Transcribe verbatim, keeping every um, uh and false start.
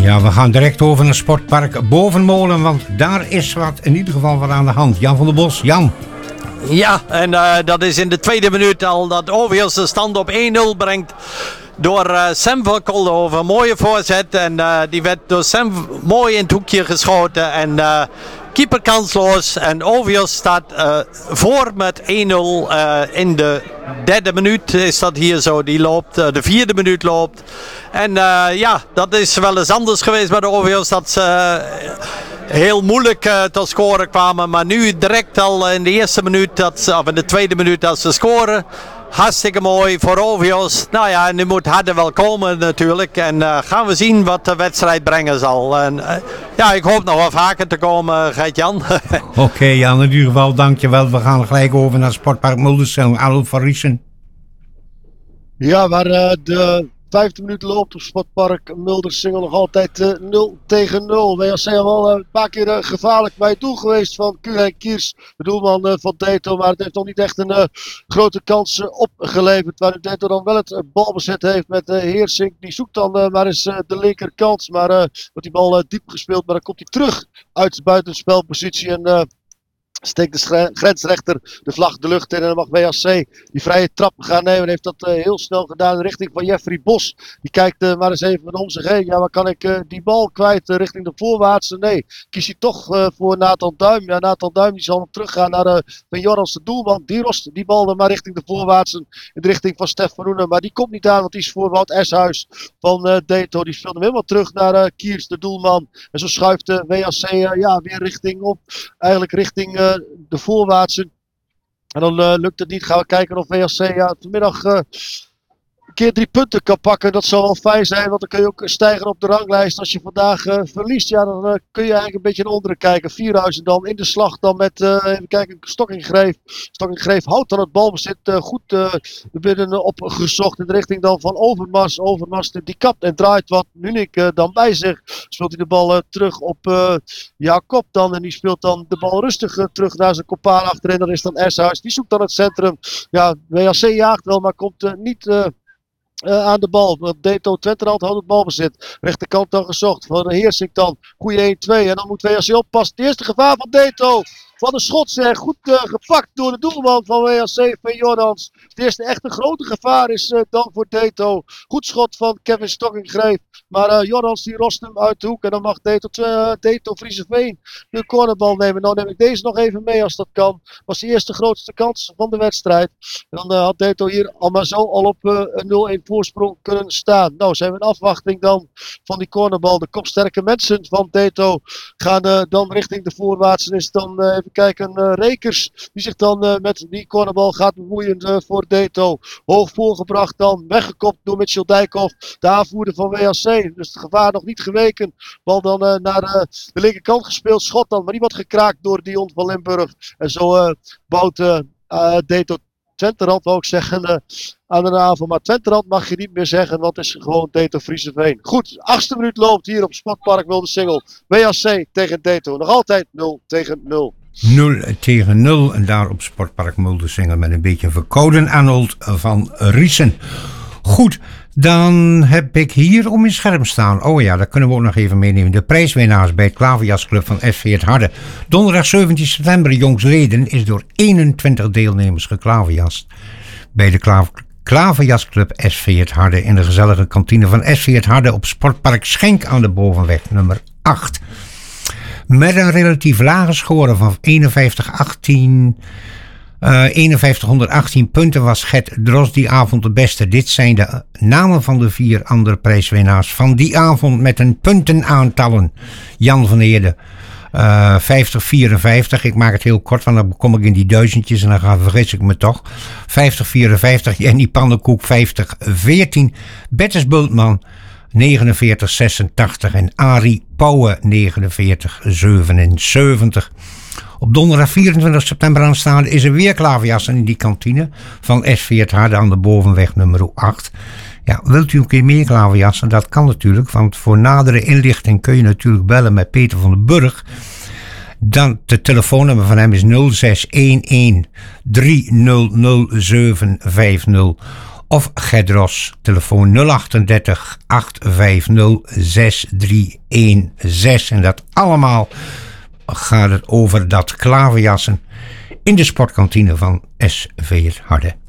Ja, we gaan direct over naar Sportpark Bovenmolen, want daar is wat in ieder geval wat aan de hand. Jan van der Bos, Jan. Ja, en uh, dat is in de tweede minuut al dat Overijssel de stand op één nul brengt. Door uh, Sam van Koldenhoven. Mooie voorzet en uh, die werd door Sam mooi in het hoekje geschoten. En uh, keeper kansloos. En Overijssel staat uh, voor met één nul uh, in de derde minuut is dat hier zo. Die loopt, uh, de vierde minuut loopt. En uh, ja, dat is wel eens anders geweest bij de Overijssel. Dat ze uh, heel moeilijk uh, tot scoren kwamen. Maar nu direct al in de eerste minuut, dat ze, of in de tweede minuut dat ze scoren. Hartstikke mooi voor Overijssel. Nou ja, nu moet Harde wel komen natuurlijk. En uh, gaan we zien wat de wedstrijd brengen zal. En, uh, ja, ik hoop nog wel vaker te komen, Gert-Jan. Oké okay, Jan, in ieder geval dankjewel. We gaan gelijk over naar Sportpark Muldensingel. Adolf van Riesen. Ja, waar uh, de vijfde minuut loopt op Sportpark Muldensingel nog altijd uh, nul tegen nul. W S C al wel uh, een paar keer uh, gevaarlijk bij het doel geweest van Kuren Kiers, de doelman uh, van Deto. Maar het heeft nog niet echt een uh, grote kans uh, opgeleverd. Waar Deto dan wel het uh, balbezit heeft met uh, Heersink. Die zoekt dan uh, maar eens uh, de linkerkant. Maar uh, wordt die bal uh, diep gespeeld. Maar dan komt hij terug uit de buitenspelpositie. En uh, steekt de schre- grensrechter de vlag de lucht in en dan mag W S C die vrije trap gaan nemen. En heeft dat uh, heel snel gedaan in de richting van Jeffrey Bos. Die kijkt uh, maar eens even om zich heen. Ja, waar kan ik uh, die bal kwijt uh, richting de voorwaartse? Nee, kies hij toch uh, voor Nathan Duim. Ja, Nathan Duim die zal nog teruggaan naar uh, Van Jorrels de doelman. Die rost die bal dan maar richting de voorwaartsen in de richting van Stef van Roenen. Maar die komt niet aan, want die is voor Wout Eshuis van uh, Deto. Die speelt hem helemaal terug naar uh, Kiers, de doelman. En zo schuift uh, W S C uh, ja, weer richting op. Eigenlijk richting Uh, de voorwaartsen. En dan uh, lukt het niet. Gaan we kijken of W S C ja, vanmiddag uh, een keer drie punten kan pakken. Dat zal wel fijn zijn, want dan kun je ook stijgen op de ranglijst. Als je vandaag uh, verliest, ja, dan uh, kun je eigenlijk een beetje naar onderen kijken. Vierhuizen dan in de slag dan met, uh, even kijken, Stokkingreef. Stokkingreef houdt dan het balbezit uh, goed uh, binnen opgezocht in de richting dan van Overmars. Overmars die kapt en draait wat Munich uh, dan bij zich. Speelt hij de bal uh, terug op uh, Jacob dan. En die speelt dan de bal rustig uh, terug naar zijn kopaan achterin. Dan is dan Eshuis. Die zoekt dan het centrum. Ja, W S C jaagt wel, maar komt uh, niet Uh, Uh, aan de bal. Deto Twenterand houdt het balbezit. Rechterkant dan gezocht. Van Heersink dan. Goeie één twee. En dan moet W S C oppassen. Het eerste gevaar van Deto. Van de schot zeg. Goed uh, gepakt door de doelman van W S C. Van Jordans. Het eerste echte grote gevaar is uh, dan voor Deto. Goed schot van Kevin Stokkingreef. Maar uh, Jordans die rost hem uit de hoek. En dan mag Deto, uh, Deto Vrieseveen de cornerbal nemen. Nou neem ik deze nog even mee als dat kan. Was de eerste grootste kans van de wedstrijd. En dan uh, had Deto hier al maar zo al op uh, een nul één voorsprong kunnen staan. Nou zijn we in afwachting dan van die cornerbal. De kopsterke mensen van Deto gaan uh, dan richting de voorwaarts. En is dan uh, even kijken uh, Rekers die zich dan uh, met die cornerbal gaat bemoeien uh, voor Deto. Hoog voorgebracht dan. Weggekopt door Mitchell Dijkhoff. De aanvoerder van W S C. Dus het gevaar nog niet geweken. Bal dan uh, naar uh, de linkerkant gespeeld. Schot dan. Maar die wordt gekraakt door Dion van Limburg. En zo uh, bouwt uh, uh, Deto Twenterand, wou ik zeggen, uh, aan de aanval. Maar Twenterand mag je niet meer zeggen, want het is gewoon Deto Vrieseveen. Goed, achtste minuut loopt hier op Sportpark Muldensingel. W S C tegen Deto. Nog altijd nul tegen nul. nul tegen nul. En daar op Sportpark Muldensingel met een beetje verkouden Arnold van Riesen. Goed, dan heb ik hier om in scherm staan. Oh ja, dat kunnen we ook nog even meenemen. De prijswinnaars bij het Klaverjasclub van S V het Harde. Donderdag zeventien september jongsleden is door eenentwintig deelnemers geklaverjast. Bij de Klaver... Klaverjasclub S V het Harde in de gezellige kantine van S V het Harde op Sportpark Schenk aan de Bovenweg nummer acht. Met een relatief lage score van eenenvijftig achttien... Uh, eenenvijftighonderdachttien punten was Gert Dros die avond de beste. Dit zijn de namen van de vier andere prijswinnaars van die avond met een puntenaantallen. Jan van Eerde, uh, vijftig vierenvijftig. Ik maak het heel kort, want dan kom ik in die duizendjes en dan ga, vergis ik me toch. vijftig vierenvijftig. Jenny Pannenkoek, vijftig veertien. Bertus Bultman, negenenveertig zesentachtig. En Arie Pauwe, negenenveertig zevenenzeventig. Op donderdag vierentwintig september aanstaande is er weer klaverjassen in die kantine van S V het Harde aan de Bovenweg nummer acht. Ja, wilt u een keer meer klaverjassen? Dat kan natuurlijk, want voor nadere inlichting kun je natuurlijk bellen met Peter van den Burg. Dan de telefoonnummer van hem is nul zes een een drie nul nul zeven vijf nul. of Gedros, telefoon nul drieënachtig, acht vijf nul, zes drie een zes. En dat allemaal gaat het over dat klaverjassen in de sportkantine van S V het Harde.